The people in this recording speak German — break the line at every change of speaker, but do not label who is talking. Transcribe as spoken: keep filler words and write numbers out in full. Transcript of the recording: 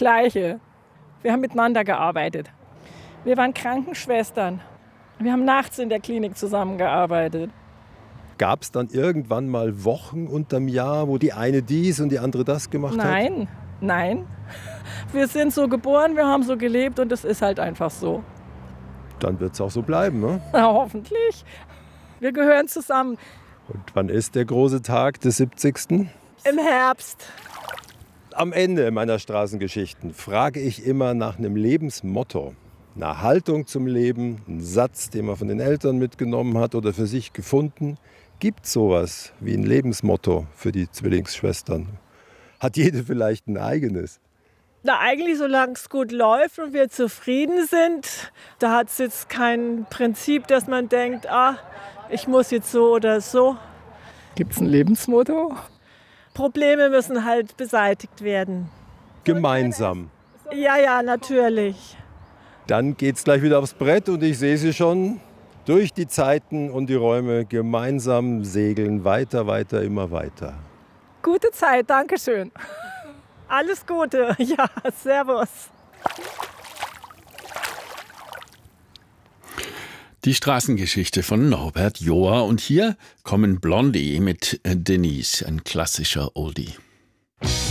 Gleiche. Wir haben miteinander gearbeitet. Wir waren Krankenschwestern. Wir haben nachts in der Klinik zusammengearbeitet.
Gab es dann irgendwann mal Wochen unterm Jahr, wo die eine dies und die andere das gemacht hat?
Nein, nein. Wir sind so geboren, wir haben so gelebt und es ist halt einfach so.
Dann wird es auch so bleiben, ne?
Na, hoffentlich. Wir gehören zusammen.
Und wann ist der große Tag des siebzigsten?
Im Herbst.
Am Ende meiner Straßengeschichten frage ich immer nach einem Lebensmotto. Eine Haltung zum Leben, ein Satz, den man von den Eltern mitgenommen hat oder für sich gefunden. Gibt es sowas wie ein Lebensmotto für die Zwillingsschwestern? Hat jede vielleicht ein eigenes?
Na, eigentlich, solange es gut läuft und wir zufrieden sind, da hat es jetzt kein Prinzip, dass man denkt, ah, ich muss jetzt so oder so. Gibt es ein Lebensmotto? Probleme müssen halt beseitigt werden.
Gemeinsam.
Ja, ja, natürlich.
Dann geht's gleich wieder aufs Brett und ich sehe sie schon durch die Zeiten und die Räume gemeinsam segeln, weiter, weiter, immer weiter.
Gute Zeit, danke schön. Alles Gute, ja, servus.
Die Straßengeschichte von Norbert Joa. Und hier kommen Blondie mit Denise, ein klassischer Oldie.